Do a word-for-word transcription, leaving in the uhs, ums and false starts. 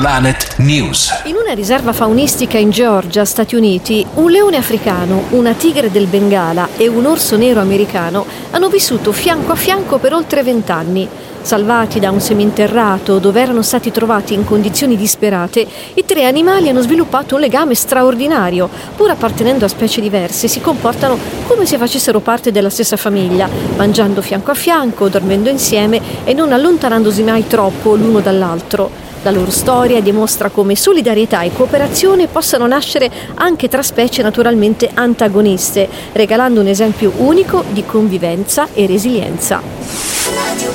Planet News. In una riserva faunistica in Georgia, Stati Uniti, un leone africano, una tigre del Bengala e un orso nero americano hanno vissuto fianco a fianco per oltre vent'anni. Salvati da un seminterrato dove erano stati trovati in condizioni disperate, i tre animali hanno sviluppato un legame straordinario. Pur appartenendo a specie diverse, si comportano come se facessero parte della stessa famiglia, mangiando fianco a fianco, dormendo insieme e non allontanandosi mai troppo l'uno dall'altro. La loro storia dimostra come solidarietà e cooperazione possano nascere anche tra specie naturalmente antagoniste, regalando un esempio unico di convivenza e resilienza.